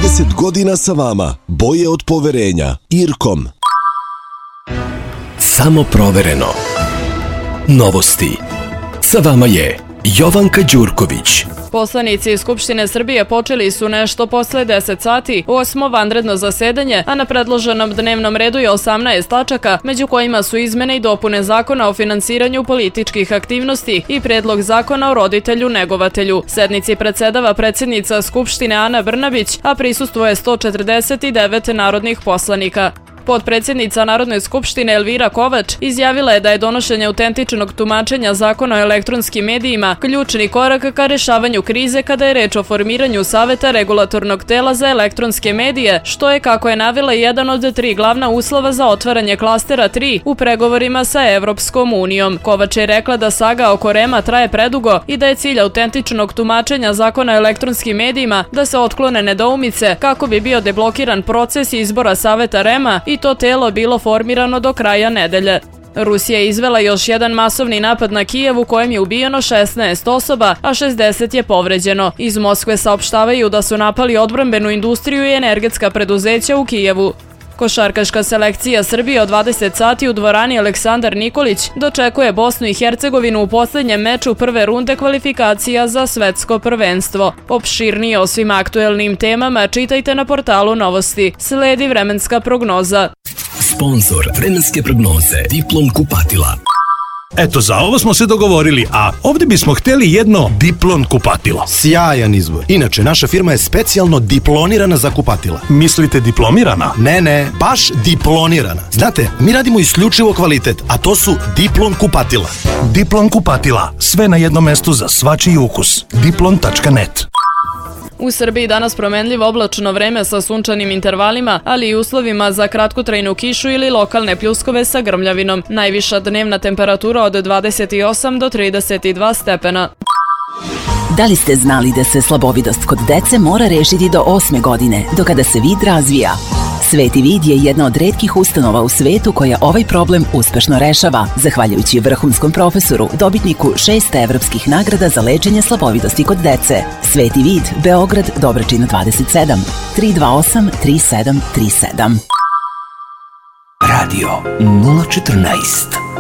30 godina sa vama. Boje od poverenja. Irkom. Samo provereno. Novosti. Sa vama je Jovanka Đurković. Poslanici Skupštine Srbije počeli su nešto posle 10 sati, 8. vanredno zasedanje, a na predloženom dnevnom redu je 18 tačaka, među kojima su izmene i dopune zakona o finansiranju političkih aktivnosti i predlog zakona o roditelju-negovatelju. Sednici predsedava predsjednica Skupštine Ana Brnabić, a prisustvuje 149 narodnih poslanika. Potpredsjednica Narodne skupštine Elvira Kovač izjavila je da je donošenje autentičnog tumačenja zakona o elektronskim medijima ključni korak ka rešavanju krize kada je reč o formiranju Saveta regulatornog tela za elektronske medije, što je, kako je navela, jedan od 3 glavna uslova za otvaranje klastera 3 u pregovorima sa Evropskom unijom. Kovač je rekla da saga oko REM-a traje predugo i da je cilj autentičnog tumačenja zakona o elektronskim medijima da se otklone nedoumice kako bi bio deblokiran proces izbora Saveta REM-a i to telo bilo formirano do kraja nedelje. Rusija je izvela još jedan masovni napad na Kijev u kojem je ubijeno 16 osoba, a 60 je povređeno. Iz Moskve saopštavaju da su napali odbrambenu industriju i energetska preduzeća u Kijevu. Košarkaška selekcija Srbije od 20 sati u dvorani Aleksandar Nikolić dočekuje Bosnu i Hercegovinu u posljednjem meču prve runde kvalifikacija za svetsko prvenstvo. Opširnije o svim aktuelnim temama čitajte na portalu Novosti. Sledi vremenska prognoza. Sponzor vremenske prognoze Diplom kupatila. Eto, za ovo smo se dogovorili, a ovdje bismo htjeli jedno Diplon kupatilo. Sjajan izbor. Inače, naša firma je specijalno diplonirana za kupatila. Mislite diplomirana? Ne, baš diplonirana. Znate, mi radimo isključivo kvalitet, a to su Diplon kupatila. Diplon kupatila. Sve na jednom mestu za svačiji ukus. Diplon.net. U Srbiji danas promenljivo oblačno vreme sa sunčanim intervalima, ali i uslovima za kratkotrajnu kišu ili lokalne pljuskove sa grmljavinom. Najviša dnevna temperatura od 28 do 32 stepena. Da li ste znali da se slabovidost kod dece mora rešiti do 8. godine, do kada se vid razvija? Sveti vid je jedna od retkih ustanova u svetu koja ovaj problem uspešno rešava, zahvaljujući vrhunskom profesoru, dobitniku 6 evropskih nagrada za lečenje slabovidosti kod dece. Sveti vid, Beograd, Dobračina 27, 328 3737. Radio 014.